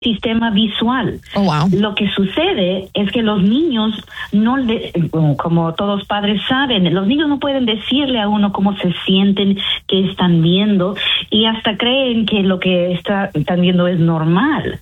sistema visual. Oh, wow. Lo que sucede es que los niños como todos padres saben, los niños no pueden decirle a uno cómo se sienten, qué están viendo, y hasta creen que lo que están viendo es normal.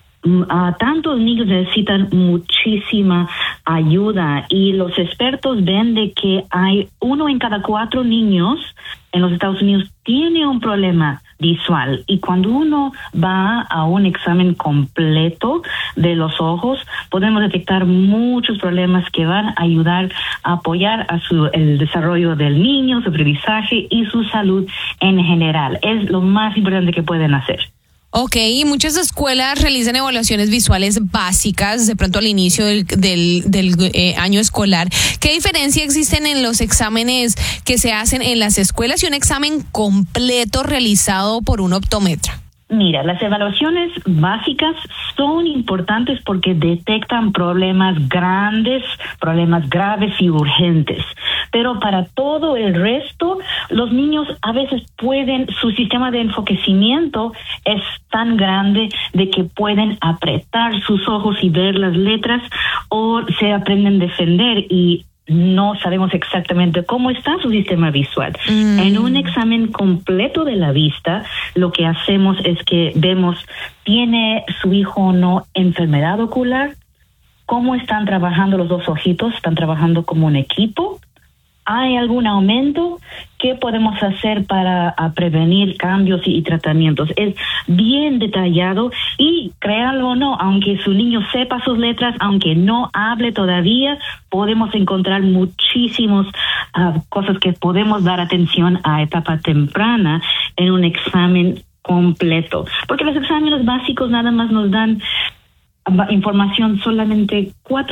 Tantos niños necesitan muchísima ayuda, y los expertos ven de que hay 1 en cada 4 niños en los Estados Unidos tiene un problema visual, y cuando uno va a un examen completo de los ojos podemos detectar muchos problemas que van a ayudar a apoyar el desarrollo del niño, su aprendizaje y su salud en general. Es lo más importante que pueden hacer. Ok, y muchas escuelas realizan evaluaciones visuales básicas de pronto al inicio del año escolar. ¿Qué diferencia existen en los exámenes que se hacen en las escuelas y un examen completo realizado por un optómetra? Mira, las evaluaciones básicas son importantes porque detectan problemas grandes, problemas graves y urgentes. Pero para todo el resto, los niños a veces su sistema de enfoquecimiento es tan grande de que pueden apretar sus ojos y ver las letras, o se aprenden a defender y no sabemos exactamente cómo está su sistema visual. En un examen completo de la vista, lo que hacemos es que vemos, ¿tiene su hijo o no enfermedad ocular? ¿Cómo están trabajando los dos ojitos? ¿Están trabajando como un equipo? ¿Hay algún aumento? ¿Qué podemos hacer para prevenir cambios y tratamientos? Es bien detallado, y créanlo o no, aunque su niño sepa sus letras, aunque no hable todavía, podemos encontrar muchísimas cosas que podemos dar atención a etapa temprana en un examen completo. Porque los exámenes básicos nada más nos dan información solamente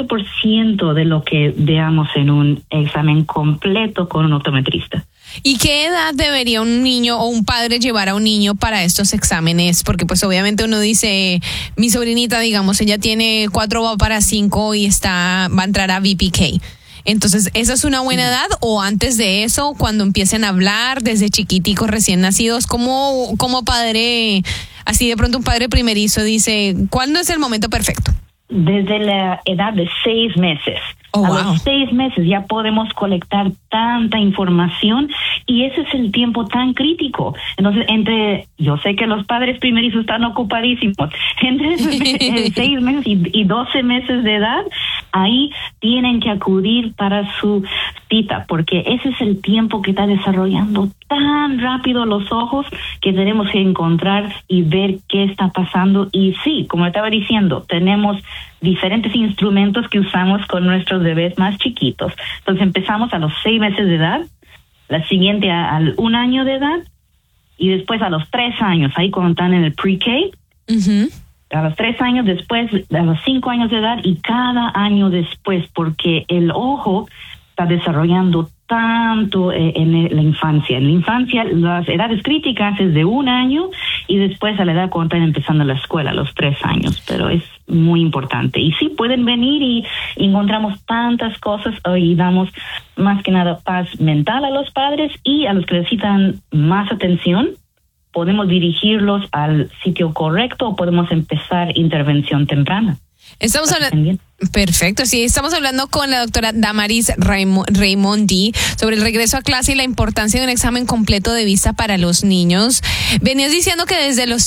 4% de lo que veamos en un examen completo con un optometrista. ¿Y qué edad debería un niño o un padre llevar a un niño para estos exámenes? Porque pues obviamente uno dice, mi sobrinita, digamos, ella tiene 4, va para 5 y va a entrar a VPK. Entonces, ¿esa es una buena edad? ¿O antes de eso, cuando empiecen a hablar desde chiquiticos recién nacidos? ¿Cómo padre, así de pronto un padre primerizo dice, ¿cuándo es el momento perfecto? Desde la edad de 6 meses. Oh, wow. Los 6 meses ya podemos colectar tanta información, y ese es el tiempo tan crítico. Entonces, yo sé que los padres primerizos están ocupadísimos, entre 6 meses y 12 meses de edad, ahí tienen que acudir para su cita, porque ese es el tiempo que está desarrollando tan rápido los ojos, que tenemos que encontrar y ver qué está pasando. Y sí, como estaba diciendo, tenemos diferentes instrumentos que usamos con nuestros bebés más chiquitos. Entonces empezamos a los 6 meses de edad, la siguiente al 1 año de edad, y después a los 3 años, ahí cuando están en el pre-K. Uh-huh. A los 3 años después, a los 5 años de edad, y cada año después, porque el ojo está desarrollando tanto en la infancia. En la infancia, las edades críticas es de 1 año, y después a la edad cuando están empezando la escuela, a los 3 años. Pero es muy importante. Y sí, pueden venir y encontramos tantas cosas, y damos más que nada paz mental a los padres, y a los que necesitan más atención, podemos dirigirlos al sitio correcto, o podemos empezar intervención temprana. Estamos hablando. Perfecto, sí, estamos hablando con la doctora Damaris Raimondi sobre el regreso a clase y la importancia de un examen completo de vista para los niños. Venías diciendo que desde los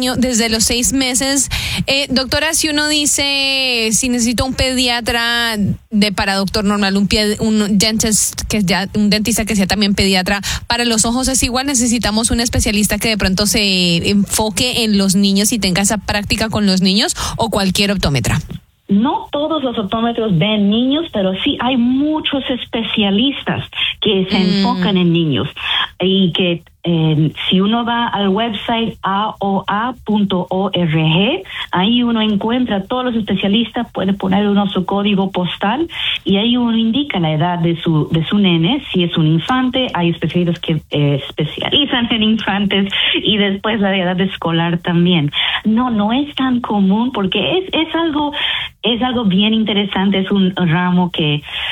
6 meses, doctora, si uno dice, si necesito un pediatra para doctor normal, un dentista que sea también pediatra, para los ojos es igual, necesitamos un especialista que de pronto se enfoque en los niños y tenga esa práctica con los niños, o cualquier optómetra. No todos los optómetros ven niños, pero sí hay muchos especialistas que se enfocan en niños, y que si uno va al website aoa.org, ahí uno encuentra todos los especialistas, puede poner uno su código postal, y ahí uno indica la edad de su nene. Si es un infante, hay especialistas que especializan en infantes, y después la edad escolar también. No es tan común, porque es algo bien interesante, es un ramo que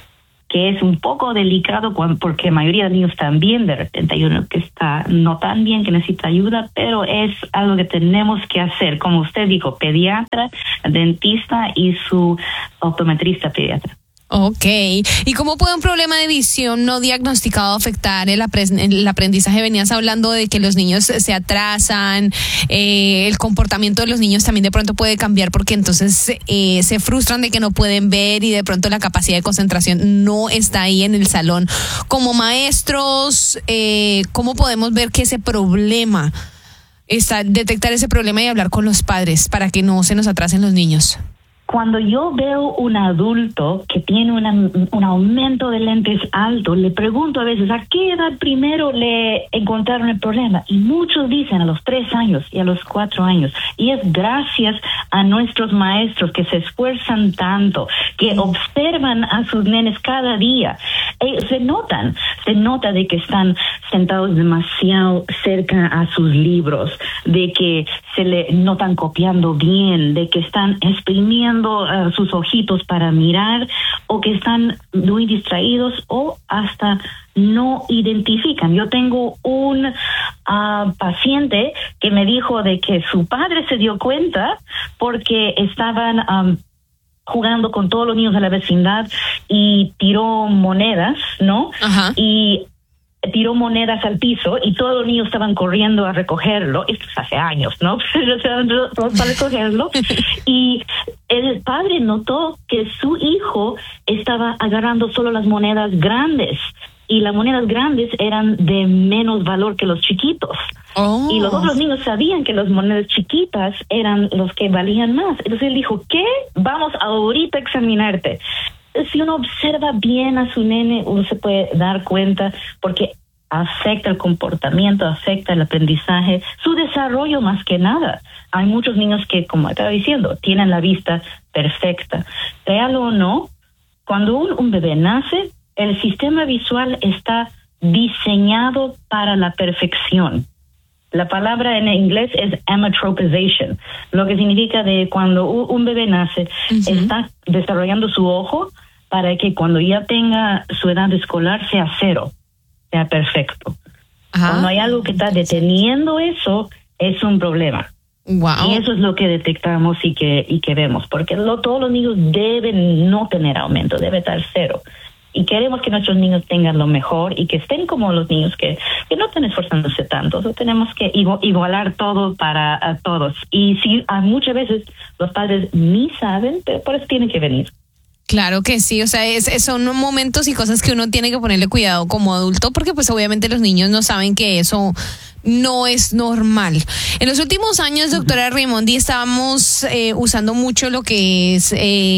que es un poco delicado porque la mayoría de niños también de repente hay uno que está no tan bien, que necesita ayuda, pero es algo que tenemos que hacer, como usted dijo, pediatra, dentista y su optometrista pediatra. Ok. ¿Y cómo puede un problema de visión no diagnosticado afectar el aprendizaje? Venías hablando de que los niños se atrasan, el comportamiento de los niños también de pronto puede cambiar porque entonces se frustran de que no pueden ver y de pronto la capacidad de concentración no está ahí en el salón. Como maestros, ¿cómo podemos ver que ese problema detectar ese problema y hablar con los padres para que no se nos atrasen los niños? Cuando yo veo un adulto que tiene un aumento de lentes alto, le pregunto a veces, ¿a qué edad primero le encontraron el problema? Y muchos dicen a los 3 años y a los 4 años. Y es gracias a nuestros maestros que se esfuerzan tanto, que observan a sus nenes cada día. Se nota de que están sentados demasiado cerca a sus libros, de que no están copiando bien, de que están exprimiendo sus ojitos para mirar o que están muy distraídos o hasta no identifican. Yo tengo un paciente que me dijo de que su padre se dio cuenta porque estaban jugando con todos los niños de la vecindad y tiró monedas, ¿no? Ajá. Y tiró monedas al piso y todos los niños estaban corriendo a recogerlo. Esto es hace años, ¿no? Para recogerlo. Y el padre notó que su hijo estaba agarrando solo las monedas grandes y las monedas grandes eran de menos valor que los chiquitos. Oh. Y los otros niños sabían que las monedas chiquitas eran los que valían más. Entonces él dijo, ¿qué? Vamos ahorita a examinarte. Si uno observa bien a su nene, uno se puede dar cuenta porque afecta el comportamiento, afecta el aprendizaje, su desarrollo más que nada. Hay muchos niños que, como estaba diciendo, tienen la vista perfecta. Créalo o no, cuando un bebé nace, el sistema visual está diseñado para la perfección. La palabra en inglés es ametropization, lo que significa de cuando un bebé nace, está desarrollando su ojo para que cuando ya tenga su edad escolar sea 0, sea perfecto. Cuando hay algo que está deteniendo eso, es un problema. Wow. Y eso es lo que detectamos y que vemos, porque todos los niños deben no tener aumento, debe estar 0. Y queremos que nuestros niños tengan lo mejor y que estén como los niños que no están esforzándose tanto. Entonces tenemos que igualar todo para todos. Y sí, muchas veces los padres ni saben, pero por eso tienen que venir. Claro que sí, o sea, son momentos y cosas que uno tiene que ponerle cuidado como adulto, porque pues obviamente los niños no saben que eso no es normal. En los últimos años, doctora Raimondi, estábamos usando mucho lo que es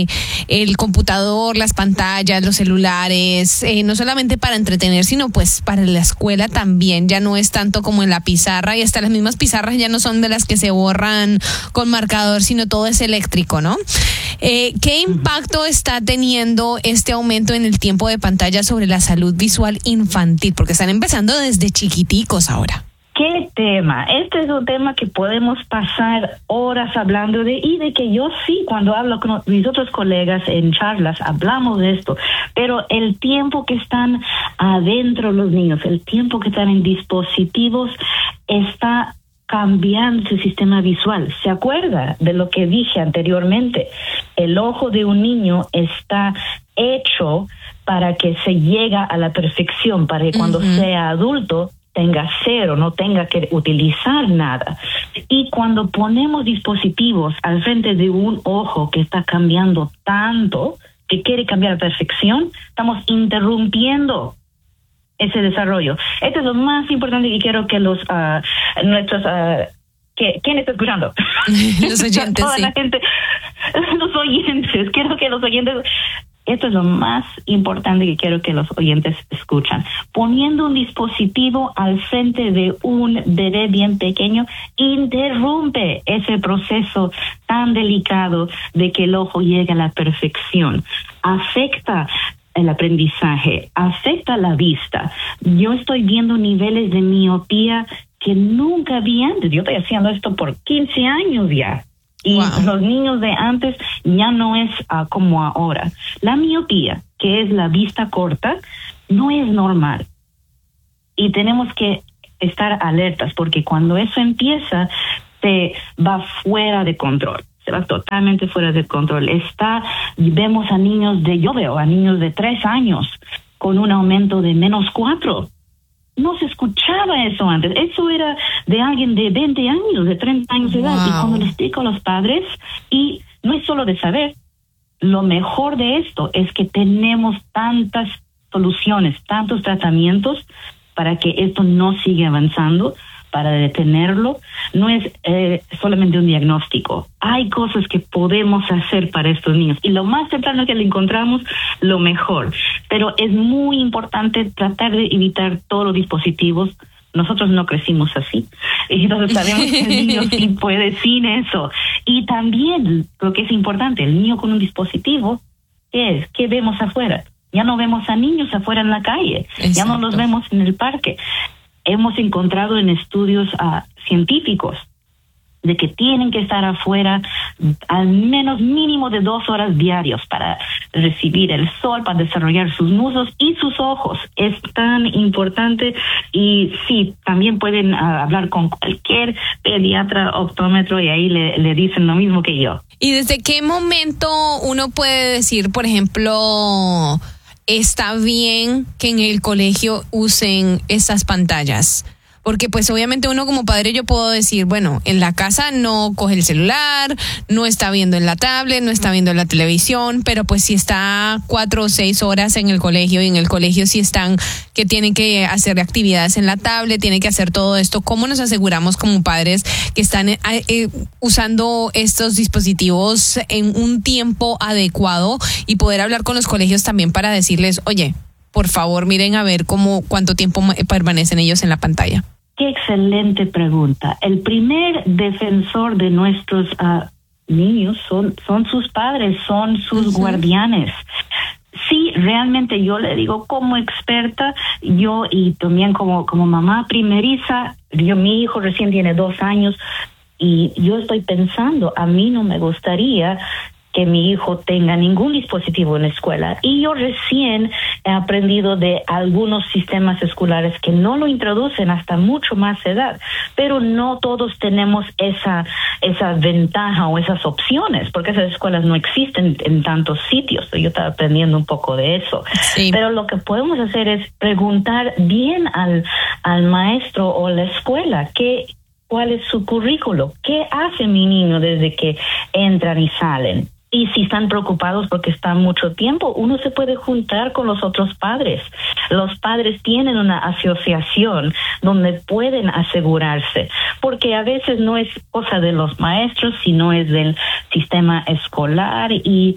el computador, las pantallas, los celulares, no solamente para entretener, sino pues para la escuela también. Ya no es tanto como en la pizarra, y hasta las mismas pizarras ya no son de las que se borran con marcador, sino todo es eléctrico, ¿no? ¿Qué impacto está teniendo este aumento en el tiempo de pantalla sobre la salud visual infantil? Porque están empezando desde chiquiticos ahora. ¿Qué tema? Este es un tema que podemos pasar horas hablando y de que yo sí, cuando hablo con mis otros colegas en charlas, hablamos de esto, pero el tiempo que están adentro los niños, el tiempo que están en dispositivos, está cambiando su sistema visual. ¿Se acuerda de lo que dije anteriormente? El ojo de un niño está hecho para que se llegue a la perfección, para que cuando sea adulto tenga 0, no tenga que utilizar nada. Y cuando ponemos dispositivos al frente de un ojo que está cambiando tanto, que quiere cambiar a perfección, estamos interrumpiendo ese desarrollo. Esto es lo más importante que quiero que los nuestros ¿quién está escuchando? Los oyentes. Toda la gente, los oyentes. Quiero que los oyentes. Esto es lo más importante que quiero que los oyentes escuchan. Poniendo un dispositivo al frente de un bebé bien pequeño interrumpe ese proceso tan delicado de que el ojo llegue a la perfección. Afecta el aprendizaje, afecta la vista. Yo estoy viendo niveles de miopía que nunca vi antes. Yo estoy haciendo esto por 15 años ya. Y los niños de antes ya no es como ahora. La miopía, que es la vista corta, no es normal. Y tenemos que estar alertas, porque cuando eso empieza, se va fuera de control. Se va totalmente fuera de control. Vemos a niños yo veo a niños de 3 años con un aumento de -4. No se escuchaba eso antes. Eso era de alguien de 20 años, de 30 años de edad. Y cuando les explico a los padres, y no es solo de saber, lo mejor de esto es que tenemos tantas soluciones, tantos tratamientos para que esto no siga avanzando, para detenerlo. No es solamente un diagnóstico. Hay cosas que podemos hacer para estos niños. Y lo más temprano que lo encontramos, lo mejor. Pero es muy importante tratar de evitar todos los dispositivos. Nosotros no crecimos así. Y entonces sabemos que el niño sí puede sin eso. Y también, lo que es importante, el niño con un dispositivo, ¿qué es? ¿Qué vemos afuera? Ya no vemos a niños afuera en la calle. Exacto. Ya no los vemos en el parque. Hemos encontrado en estudios científicos de que tienen que estar afuera al menos mínimo de 2 horas diarias para recibir el sol, para desarrollar sus muslos y sus ojos. Es tan importante. Y sí, también pueden hablar con cualquier pediatra, optómetro, y ahí le dicen lo mismo que yo. ¿Y desde qué momento uno puede decir, por ejemplo, está bien que en el colegio usen esas pantallas? Porque pues obviamente uno como padre, yo puedo decir, bueno, en la casa no coge el celular, no está viendo en la tablet, no está viendo en la televisión, pero pues si está 4 o 6 horas en el colegio, y en el colegio sí están que tienen que hacer actividades en la tablet, tienen que hacer todo esto, ¿cómo nos aseguramos como padres que están usando estos dispositivos en un tiempo adecuado, y poder hablar con los colegios también para decirles, oye, por favor, miren a ver cuánto tiempo permanecen ellos en la pantalla? Qué excelente pregunta. El primer defensor de nuestros niños son sus padres, son sus guardianes. Sí, realmente yo le digo como experta, yo y también como mamá primeriza, mi hijo recién tiene 2 años, y yo estoy pensando, a mí no me gustaría que mi hijo tenga ningún dispositivo en la escuela. Y yo recién he aprendido de algunos sistemas escolares que no lo introducen hasta mucho más edad, pero no todos tenemos esa ventaja o esas opciones, porque esas escuelas no existen en tantos sitios. Yo estaba aprendiendo un poco de eso. Sí. Pero lo que podemos hacer es preguntar bien al maestro o la escuela cuál es su currículo, qué hace mi niño desde que entran y salen. Y si están preocupados porque están mucho tiempo, uno se puede juntar con los otros padres. Los padres tienen una asociación donde pueden asegurarse, porque a veces no es cosa de los maestros, sino es del sistema escolar. Y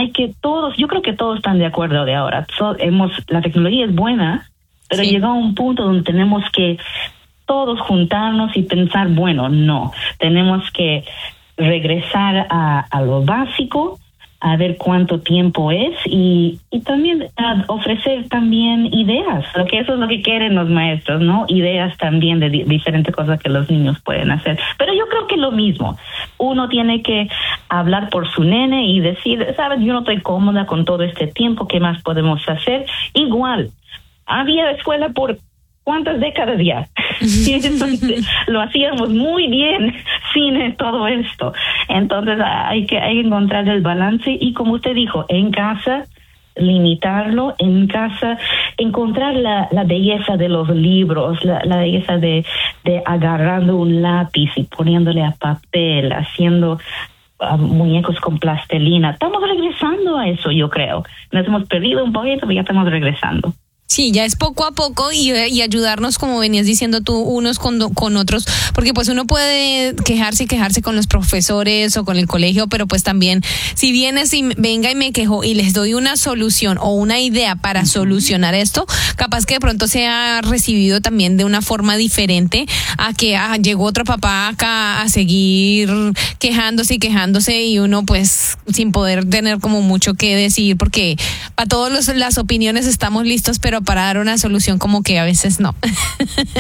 yo creo que todos están de acuerdo de ahora. La tecnología es buena, pero sí, llegó a un punto donde tenemos que todos juntarnos y pensar, bueno, no, tenemos que regresar a lo básico, a ver cuánto tiempo es, y también ofrecer también ideas, porque eso es lo que quieren los maestros, ¿no? Ideas también de diferentes cosas que los niños pueden hacer. Pero yo creo que lo mismo, uno tiene que hablar por su nene y decir, sabes, yo no estoy cómoda con todo este tiempo, ¿qué más podemos hacer? Igual, había escuela por ¿cuántas décadas ya? Entonces, lo hacíamos muy bien sin todo esto. Entonces hay que encontrar el balance, y como usted dijo, en casa limitarlo, en casa encontrar la belleza de los libros, la belleza de agarrando un lápiz y poniéndole a papel, haciendo muñecos con plastilina. Estamos regresando a eso, yo creo. Nos hemos perdido un poquito, pero ya estamos regresando. Sí, ya es poco a poco, y ayudarnos, como venías diciendo tú, unos con otros, porque pues uno puede quejarse con los profesores o con el colegio, pero pues también si vienes y venga y me quejo y les doy una solución o una idea para solucionar esto, capaz que de pronto sea recibido también de una forma diferente a que llegó otro papá acá a seguir quejándose y uno pues sin poder tener como mucho que decir, porque para todas las opiniones estamos listos, pero para dar una solución como que a veces no.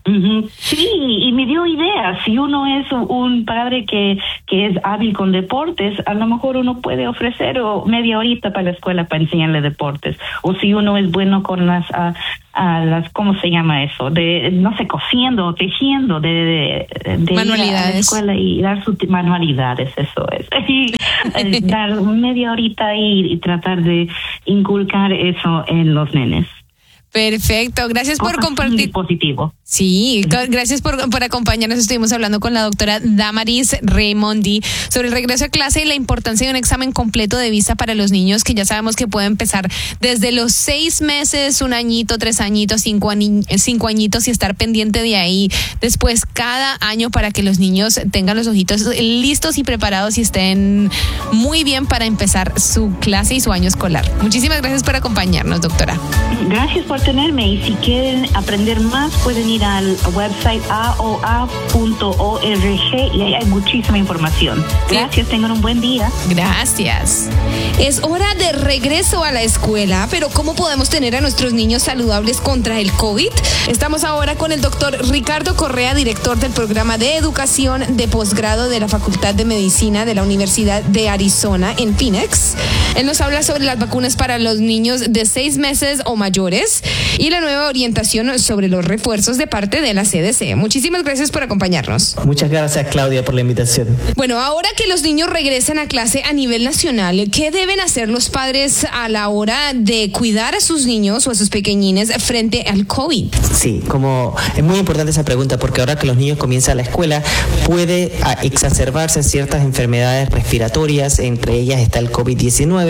Sí, y me dio ideas. Si uno es un padre que es hábil con deportes, a lo mejor uno puede ofrecer media horita para la escuela para enseñarle deportes. O si uno es bueno con las ¿cómo se llama eso? No sé, cosiendo, tejiendo, de manualidades. Ir a la escuela y dar sus manualidades, eso es. Y dar media horita y tratar de inculcar eso en los nenes. Perfecto, gracias por compartir. Positivo. Sí, gracias por acompañarnos. Estuvimos hablando con la doctora Damaris Raimondi sobre el regreso a clase y la importancia de un examen completo de vista para los niños, que ya sabemos que puede empezar desde los 6 meses, 1 añito, 3 añitos, 5 añitos, y estar pendiente de ahí después cada año para que los niños tengan los ojitos listos y preparados y estén muy bien para empezar su clase y su año escolar. Muchísimas gracias por acompañarnos, doctora. Gracias por tenerme, y si quieren aprender más pueden ir al website aoa.org y ahí hay muchísima información. Gracias, tengan un buen día. Gracias. Es hora de regreso a la escuela, pero ¿cómo podemos tener a nuestros niños saludables contra el COVID? Estamos ahora con el doctor Ricardo Correa, director del programa de educación de posgrado de la Facultad de Medicina de la Universidad de Arizona en Phoenix. Él nos habla sobre las vacunas para los niños de 6 meses o mayores y la nueva orientación sobre los refuerzos de parte de la CDC. Muchísimas gracias por acompañarnos. Muchas gracias, Claudia, por la invitación. Bueno, ahora que los niños regresan a clase a nivel nacional, ¿qué deben hacer los padres a la hora de cuidar a sus niños o a sus pequeñines frente al COVID? Sí, como es muy importante esa pregunta, porque ahora que los niños comienzan la escuela puede exacerbarse ciertas enfermedades respiratorias, entre ellas está el COVID-19,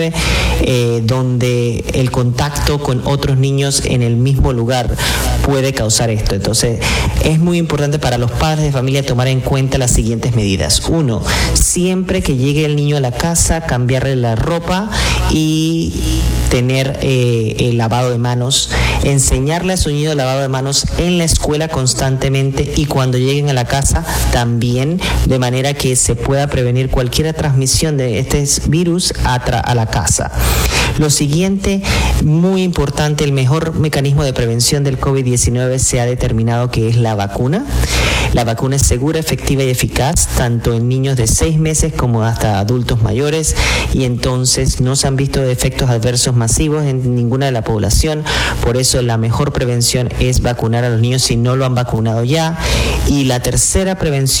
donde el contacto con otros niños en el mismo lugar puede causar esto. Entonces, es muy importante para los padres de familia tomar en cuenta las siguientes medidas. 1, siempre que llegue el niño a la casa, cambiarle la ropa y tener el lavado de manos, enseñarle a su niño el lavado de manos en la escuela constantemente y cuando lleguen a la casa también, de manera que se pueda prevenir cualquier transmisión de este virus a la casa. Lo siguiente, muy importante, el mejor mecanismo de prevención del COVID-19 se ha determinado que es la vacuna. La vacuna es segura, efectiva y eficaz, tanto en niños de 6 meses como hasta adultos mayores, y entonces no se han visto efectos adversos masivos en ninguna de la población. Por eso la mejor prevención es vacunar a los niños si no lo han vacunado ya. Y la tercera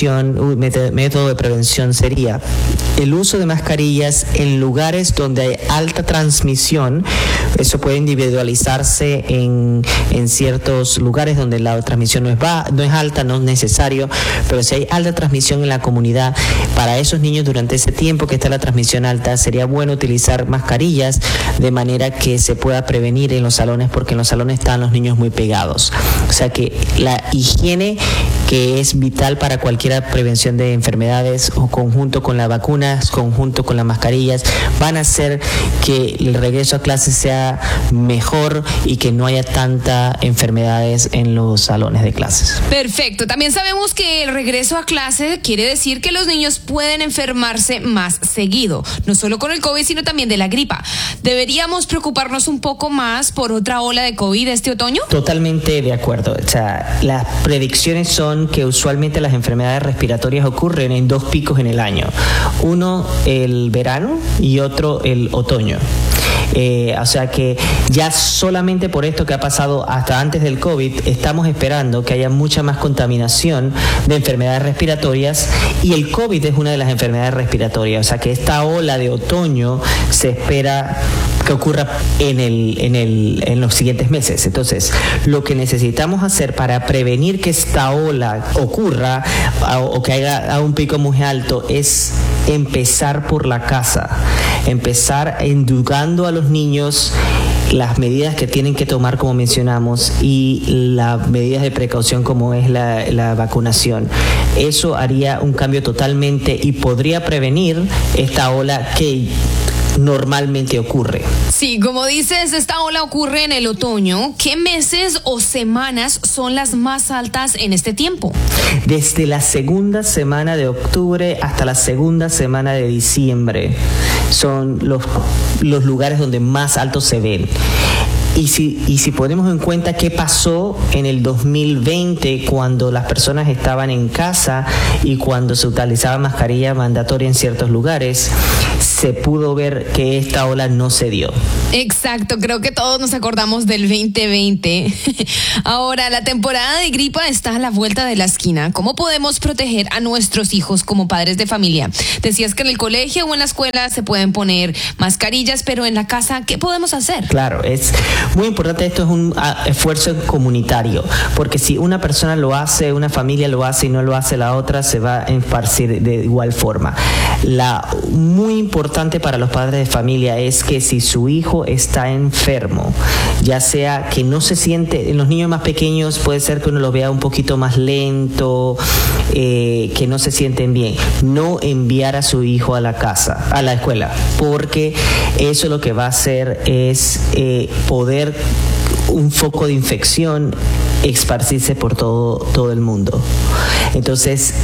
método de prevención sería el uso de mascarillas en lugares donde hay alta transmisión. Eso puede individualizarse en ciertos lugares donde la transmisión no es alta, no es necesario, pero si hay alta transmisión en la comunidad, para esos niños durante ese tiempo que está la transmisión alta, sería bueno utilizar mascarillas de manera que se pueda prevenir en los salones, porque en los salones están los niños muy pegados. O sea que la higiene, que es vital para cualquier prevención de enfermedades, o conjunto con las vacunas, conjunto con las mascarillas, van a hacer que el regreso a clases sea mejor y que no haya tantas enfermedades en los salones de clases. Perfecto. También sabemos que el regreso a clase quiere decir que los niños pueden enfermarse más seguido, no solo con el COVID, sino también de la gripa. ¿Deberíamos preocuparnos un poco más por otra ola de COVID este otoño? Totalmente de acuerdo. O sea, las predicciones son que usualmente las enfermedades respiratorias ocurren en 2 picos en el año. Uno el verano y otro el otoño. O sea que ya solamente por esto que ha pasado hasta antes del COVID, estamos esperando que haya mucha más contaminación de enfermedades respiratorias, y el COVID es una de las enfermedades respiratorias. O sea que esta ola de otoño se espera que ocurra en los siguientes meses. Entonces, lo que necesitamos hacer para prevenir que esta ola ocurra o que haya un pico muy alto es empezar por la casa, empezar educando a los niños las medidas que tienen que tomar, como mencionamos, y las medidas de precaución como es la vacunación. Eso haría un cambio totalmente y podría prevenir esta ola que normalmente ocurre. Sí, como dices, esta ola ocurre en el otoño. ¿Qué meses o semanas son las más altas en este tiempo? Desde la segunda semana de octubre hasta la segunda semana de diciembre son los lugares donde más altos se ven. Y si ponemos en cuenta qué pasó en el 2020 cuando las personas estaban en casa y cuando se utilizaba mascarilla mandatoria en ciertos lugares, se pudo ver que esta ola no se dio. Exacto, creo que todos nos acordamos del 2020. Ahora, la temporada de gripa está a la vuelta de la esquina. ¿Cómo podemos proteger a nuestros hijos como padres de familia? Decías que en el colegio o en la escuela se pueden poner mascarillas, pero en la casa, ¿qué podemos hacer? Claro, es muy importante. Esto es un esfuerzo comunitario, porque si una persona lo hace, una familia lo hace y no lo hace la otra, se va a esparcir de igual forma. Muy importante para los padres de familia es que si su hijo está enfermo, ya sea que no se siente, en los niños más pequeños puede ser que uno lo vea un poquito más lento, que no se sienten bien, no enviar a su hijo a la escuela, porque eso lo que va a hacer es poder un foco de infección esparcirse por todo el mundo. Entonces,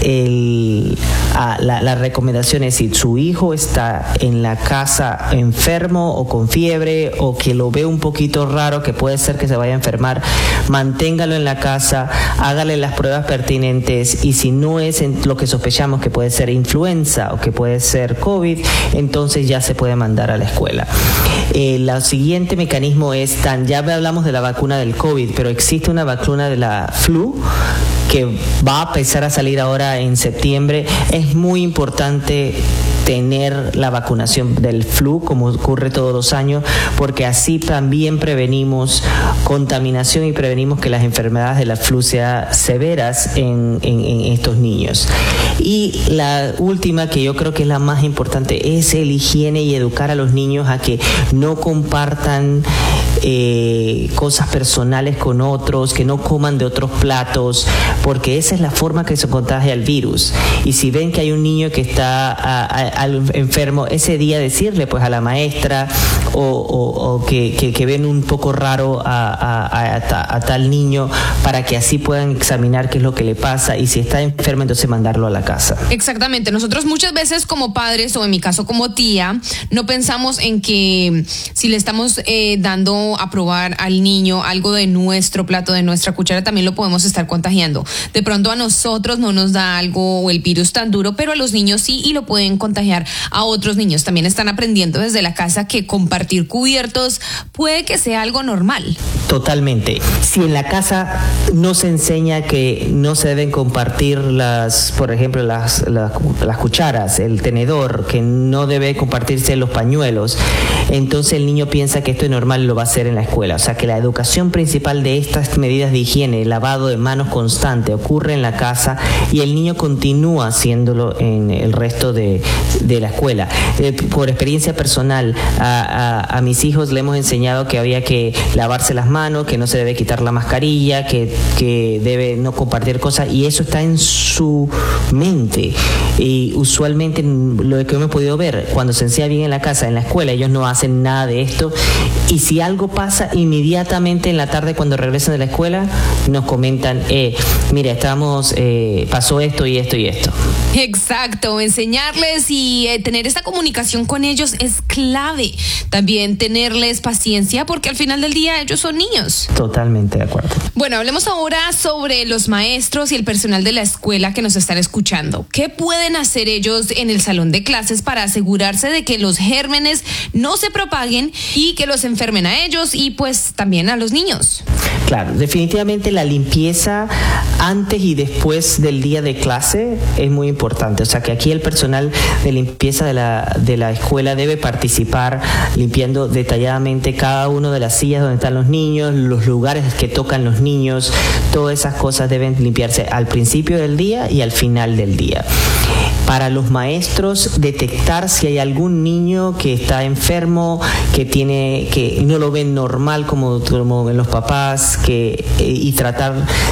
la recomendación es, si su hijo está en la casa enfermo o con fiebre o que lo ve un poquito raro, que puede ser que se vaya a enfermar, manténgalo en la casa, hágale las pruebas pertinentes, y si no es lo que sospechamos, que puede ser influenza o que puede ser COVID, entonces ya se puede mandar a la escuela. El siguiente mecanismo es, ya hablamos de la vacuna del COVID, pero existe una vacuna de la flu que va a empezar a salir ahora en septiembre. Es muy importante tener la vacunación del flu, como ocurre todos los años, porque así también prevenimos contaminación y prevenimos que las enfermedades de la flu sean severas en estos niños. Y la última, que yo creo que es la más importante, es el higiene y educar a los niños a que no compartan cosas personales con otros, que no coman de otros platos, porque esa es la forma que se contagia el virus. Y si ven que hay un niño que está enfermo, ese día decirle pues a la maestra o que ven un poco raro a tal niño, para que así puedan examinar qué es lo que le pasa, y si está enfermo entonces mandarlo a la casa. Exactamente, nosotros muchas veces como padres, o en mi caso como tía, no pensamos en que si le estamos dando a probar al niño algo de nuestro plato, de nuestra cuchara, también lo podemos estar contagiando. De pronto a nosotros no nos da algo o el virus tan duro, pero a los niños sí, y lo pueden contagiar a otros niños. También están aprendiendo desde la casa que compartir cubiertos puede que sea algo normal. Totalmente. Si en la casa no se enseña que no se deben compartir por ejemplo, las cucharas, el tenedor, que no debe compartirse los pañuelos, entonces el niño piensa que esto es normal y lo va a hacer en la escuela. O sea que la educación principal de estas medidas de higiene, lavado de manos constante, ocurre en la casa, y el niño continúa haciéndolo en el resto de la escuela. Por experiencia personal, a mis hijos le hemos enseñado que había que lavarse las manos, que no se debe quitar la mascarilla, que debe no compartir cosas, y eso está en su mente. Y usualmente lo que hemos podido ver, cuando se enseña bien en la casa, en la escuela, ellos no hacen nada de esto, y si algo pasa, inmediatamente en la tarde cuando regresan de la escuela nos comentan, mira, pasó esto y esto y esto. Exacto, enseñarles y tener esta comunicación con ellos es clave. También tenerles paciencia, porque al final del día ellos son niños. Totalmente de acuerdo. Bueno, hablemos ahora sobre los maestros y el personal de la escuela que nos están escuchando. ¿Qué pueden hacer ellos en el salón de clases para asegurarse de que los gérmenes no se propaguen y que los enfermen a ellos y pues también a los niños? Claro, definitivamente la limpieza antes y después del día de clase es muy importante. O sea que aquí el personal de limpieza de la escuela debe participar limpiando detalladamente cada una de las sillas donde están los niños, los lugares que tocan los niños. Todas esas cosas deben limpiarse al principio del día y al final del día. Para los maestros, detectar si hay algún niño que está enfermo, que no lo ven normal como en los papás, y tratar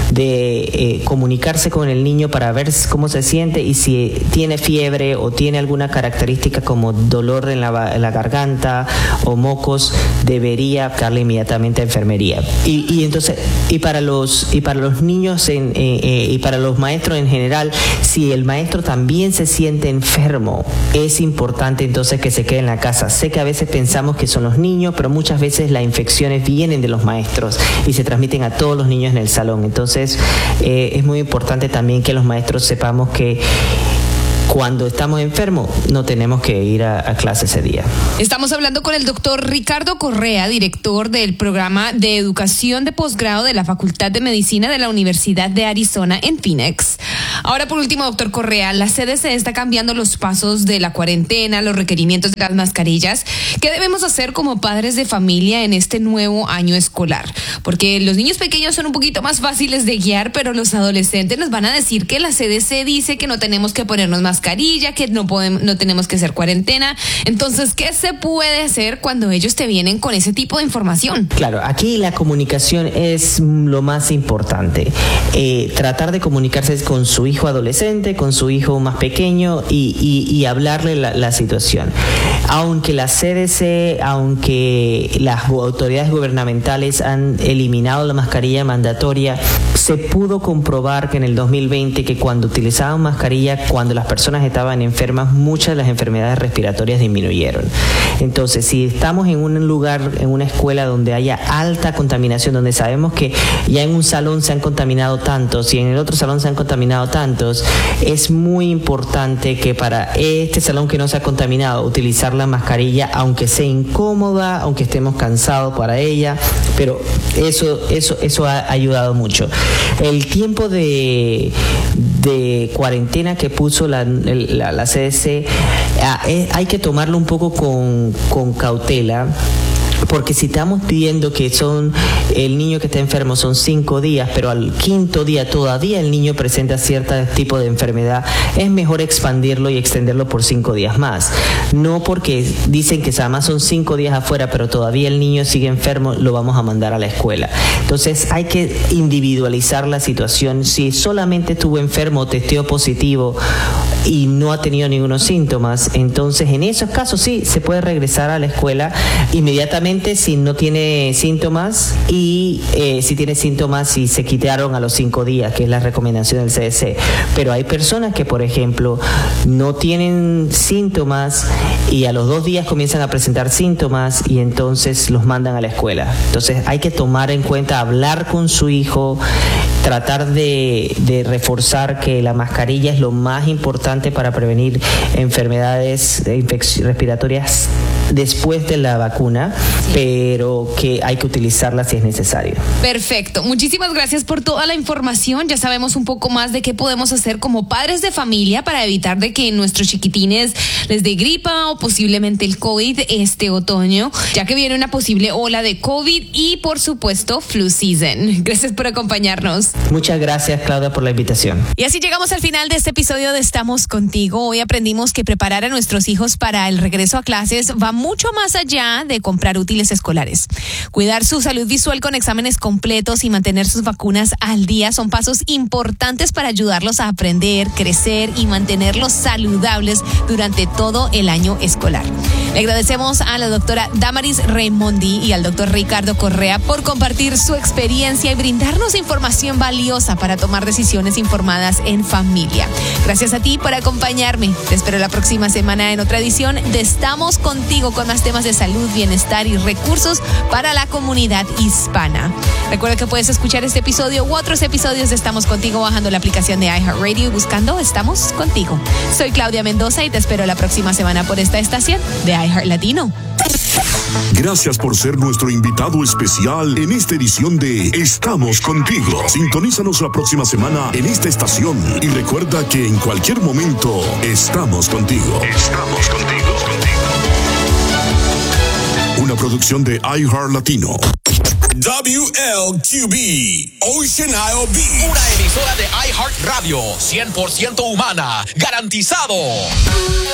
de comunicarse con el niño para ver cómo se siente, y si tiene fiebre o tiene alguna característica como dolor en la garganta o mocos, debería darle inmediatamente a enfermería. Y para los niños y para los maestros en general, si el maestro también se se siente enfermo, es importante entonces que se quede en la casa. Sé que a veces pensamos que son los niños, pero muchas veces las infecciones vienen de los maestros y se transmiten a todos los niños en el salón. Entonces es muy importante también que los maestros sepamos que cuando estamos enfermos no tenemos que ir a clase ese día. Estamos hablando con el doctor Ricardo Correa, director del programa de educación de posgrado de la Facultad de Medicina de la Universidad de Arizona en Phoenix. Ahora, por último, doctor Correa, la CDC está cambiando los pasos de la cuarentena, los requerimientos de las mascarillas. ¿Qué debemos hacer como padres de familia en este nuevo año escolar? Porque los niños pequeños son un poquito más fáciles de guiar, pero los adolescentes nos van a decir que la CDC dice que no tenemos que ponernos mascarilla, que no tenemos que hacer cuarentena. Entonces, ¿qué se puede hacer cuando ellos te vienen con ese tipo de información? Claro, aquí la comunicación es lo más importante. Tratar de comunicarse con su hijo adolescente, con su hijo más pequeño y hablarle la situación. Aunque la CDC, aunque las autoridades gubernamentales han eliminado la mascarilla mandatoria, se pudo comprobar que en el 2020 que cuando utilizaban mascarilla, cuando las personas estaban enfermas, muchas de las enfermedades respiratorias disminuyeron. Entonces, si estamos en un lugar, en una escuela donde haya alta contaminación, donde sabemos que ya en un salón se han contaminado tantos y en el otro salón se han contaminado tantos, es muy importante que para este salón que no se ha contaminado, utilizar la mascarilla, aunque sea incómoda, aunque estemos cansados para ella, pero eso ha ayudado mucho. El tiempo de cuarentena que puso la CDC hay que tomarlo un poco con cautela, porque si estamos pidiendo que el niño que está enfermo son 5 días, pero al 5º día todavía el niño presenta cierto tipo de enfermedad, es mejor expandirlo y extenderlo por 5 días más. No porque dicen que además son 5 días afuera, pero todavía el niño sigue enfermo, lo vamos a mandar a la escuela. Entonces hay que individualizar la situación. Si solamente estuvo enfermo, testeó positivo y no ha tenido ningunos síntomas, entonces en esos casos sí, se puede regresar a la escuela inmediatamente si no tiene síntomas, y si tiene síntomas y se quitaron a los 5 días, que es la recomendación del CDC. Pero hay personas que, por ejemplo, no tienen síntomas y a los 2 días comienzan a presentar síntomas y entonces los mandan a la escuela. Entonces hay que tomar en cuenta, hablar con su hijo, tratar de reforzar que la mascarilla es lo más importante para prevenir enfermedades respiratorias después de la vacuna, pero que hay que utilizarla si es necesario. Perfecto. Muchísimas gracias por toda la información. Ya sabemos un poco más de qué podemos hacer como padres de familia para evitar de que nuestros chiquitines les dé gripa o posiblemente el COVID este otoño, ya que viene una posible ola de COVID y, por supuesto, flu season. Gracias por acompañarnos. Muchas gracias, Claudia, por la invitación. Y así llegamos al final de este episodio de Estamos Contigo. Hoy aprendimos que preparar a nuestros hijos para el regreso a clases va mucho más allá de comprar útiles escolares. Cuidar su salud visual con exámenes completos y mantener sus vacunas al día son pasos importantes para ayudarlos a aprender, crecer y mantenerlos saludables durante todo el año escolar. Le agradecemos a la doctora Damaris Raimondi y al doctor Ricardo Correa por compartir su experiencia y brindarnos información valiosa para tomar decisiones informadas en familia. Gracias a ti por acompañarme. Te espero la próxima semana en otra edición de Estamos Contigo, con más temas de salud, bienestar y recursos para la comunidad hispana. Recuerda que puedes escuchar este episodio u otros episodios de Estamos Contigo bajando la aplicación de iHeartRadio y buscando Estamos Contigo. Soy Claudia Mendoza y te espero la próxima semana por esta estación de iHeart Latino. Gracias por ser nuestro invitado especial en esta edición de Estamos Contigo. Sintonízanos la próxima semana en esta estación y recuerda que en cualquier momento estamos contigo. Estamos contigo. Una producción de iHeart Latino. WLQB, Ocean Isle Beach. Una emisora de iHeart Radio, 100% humana, garantizado.